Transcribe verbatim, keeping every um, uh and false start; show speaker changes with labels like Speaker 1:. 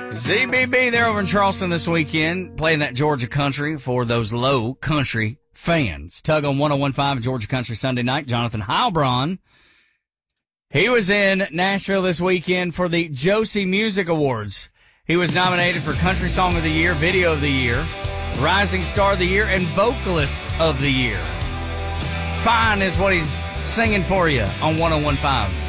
Speaker 1: Z B B, they're over in Charleston this weekend, playing that Georgia country for those low country fans. Tug on one oh one point five Georgia Country Sunday night. Jonathan Heilbron, he was in Nashville this weekend for the Josie Music Awards. He was nominated for Country Song of the Year, Video of the Year, Rising Star of the Year, and Vocalist of the Year. Fine is what he's singing for you on one oh one point five.